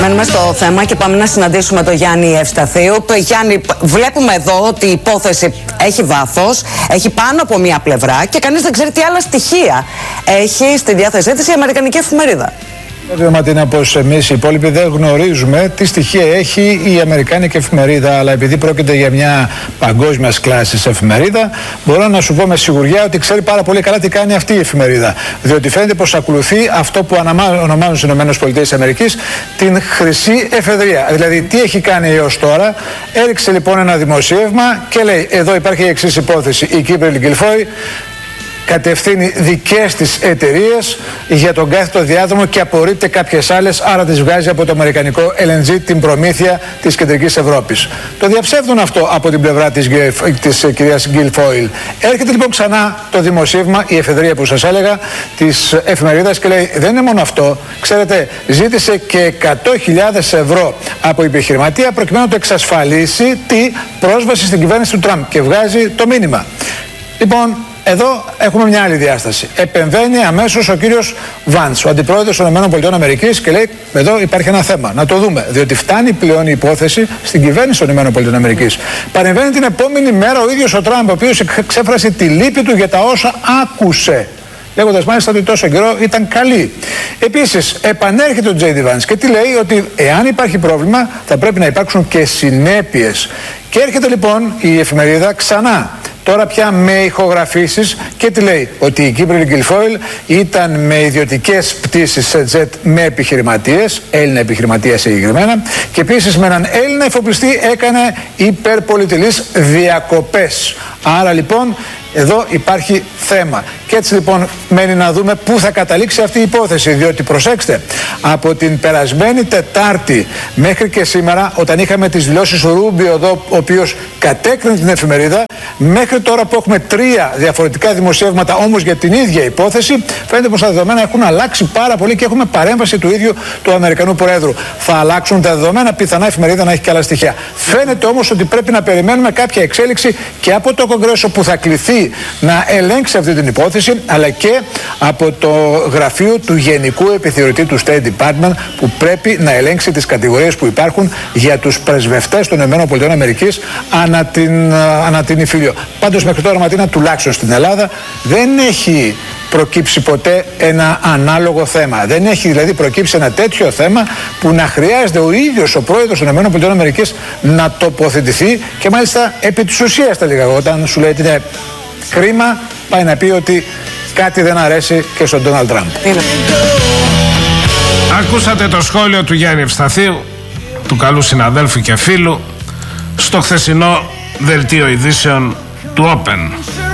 μένουμε στο θέμα και πάμε να συναντήσουμε τον Γιάννη Ευσταθίου. Γιάννη, βλέπουμε εδώ ότι η υπόθεση έχει βάθος, έχει πάνω από μία πλευρά και κανείς δεν ξέρει τι άλλα στοιχεία έχει στη διάθεσή της η Αμερικανική εφημερίδα. Ματίνα, πως εμείς οι υπόλοιποι δεν γνωρίζουμε τι στοιχεία έχει η Αμερικάνικη εφημερίδα, αλλά επειδή πρόκειται για μια παγκόσμιας κλάσης εφημερίδα, μπορώ να σου πω με σιγουριά ότι ξέρει πάρα πολύ καλά τι κάνει αυτή η εφημερίδα. Διότι φαίνεται πως ακολουθεί αυτό που ονομάζουν στις ΗΠΑ την χρυσή εφεδρεία. Δηλαδή, τι έχει κάνει έως τώρα? Έριξε λοιπόν ένα δημοσίευμα και λέει: εδώ υπάρχει η εξής υπόθεση. Η Kimberly Guilfoyle κατευθύνει δικές της εταιρείες για τον κάθετο διάδρομο και απορρίπτει κάποιες άλλες, άρα τις βγάζει από το αμερικανικό LNG την προμήθεια της Κεντρικής Ευρώπης. Το διαψεύδουν αυτό από την πλευρά της κυρίας Guilfoyle. Έρχεται λοιπόν ξανά το δημοσίευμα, η εφεδρεία που σας έλεγα, της εφημερίδας και λέει: δεν είναι μόνο αυτό, ξέρετε, ζήτησε και 100.000 ευρώ από επιχειρηματία προκειμένου να το εξασφαλίσει τη πρόσβαση στην κυβέρνηση του Τραμπ και βγάζει το μήνυμα. Λοιπόν, εδώ έχουμε μια άλλη διάσταση. Επεμβαίνει αμέσως ο κύριος Βαντς, ο αντιπρόεδρος των ΗΠΑ, και λέει: εδώ υπάρχει ένα θέμα. Να το δούμε. Διότι φτάνει πλέον η υπόθεση στην κυβέρνηση των ΗΠΑ. Παρεμβαίνει την επόμενη μέρα ο ίδιος ο Τραμπ, ο οποίος εξέφρασε τη λύπη του για τα όσα άκουσε, λέγοντας μάλιστα ότι τόσο καιρό ήταν καλή. Επίσης, επανέρχεται ο Τζέιντι Βαντς και τι λέει? Ότι εάν υπάρχει πρόβλημα θα πρέπει να υπάρξουν και συνέπειες. Και έρχεται λοιπόν η εφημερίδα ξανά, τώρα πια με ηχογραφήσεις, και τι λέει? Ότι η Kimberly Guilfoyle ήταν με ιδιωτικές πτήσεις σε τζετ με επιχειρηματίες, Έλληνα επιχειρηματίες συγκεκριμένα, και επίσης με έναν Έλληνα εφοπλιστή έκανε υπερπολιτελείς διακοπές. Άρα λοιπόν εδώ υπάρχει θέμα. Και έτσι λοιπόν μένει να δούμε πού θα καταλήξει αυτή η υπόθεση. Διότι προσέξτε, από την περασμένη Τετάρτη μέχρι και σήμερα, όταν είχαμε τις δηλώσεις του Ρούμπιο εδώ, ο οποίος κατέκρινε την εφημερίδα, μέχρι τώρα που έχουμε 3 διαφορετικά δημοσιεύματα όμως για την ίδια υπόθεση, φαίνεται πως τα δεδομένα έχουν αλλάξει πάρα πολύ και έχουμε παρέμβαση του ίδιου του Αμερικανού Προέδρου. Θα αλλάξουν τα δεδομένα, πιθανά η εφημερίδα να έχει και άλλα στοιχεία. Φαίνεται όμως ότι πρέπει να περιμένουμε κάποια εξέλιξη και από το Κογκρέσο που θα κληθεί να ελέγξει αυτή την υπόθεση, αλλά και από το γραφείο του Γενικού Επιθεωρητή του State Department, που πρέπει να ελέγξει τις κατηγορίες που υπάρχουν για τους πρεσβευτές των ΗΠΑ ανά την Ιφίλιο. Πάντως μέχρι τώρα, Ματίνα, τουλάχιστον στην Ελλάδα δεν έχει προκύψει ποτέ ένα ανάλογο θέμα. Δεν έχει δηλαδή προκύψει ένα τέτοιο θέμα που να χρειάζεται ο ίδιος ο πρόεδρος των ΗΠΑ να τοποθετηθεί, και μάλιστα επί της ουσίας τα λίγα. Όταν σου λέει ότι είναι κρίμα, πάει να πει ότι κάτι δεν αρέσει και στον Ντόναλντ Τραμπ. Ακούσατε το σχόλιο του Γιάννη Ευσταθίου, του καλού συναδέλφου και φίλου, στο χθεσινό δελτίο ειδήσεων του Open.